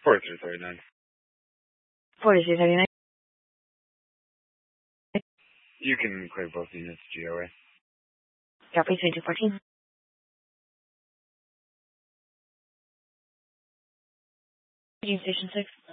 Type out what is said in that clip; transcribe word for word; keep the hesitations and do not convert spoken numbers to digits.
forty-three thirty-nine. forty-three thirty-nine. You can clear both units G O A. Copy, three two fourteen. Station six.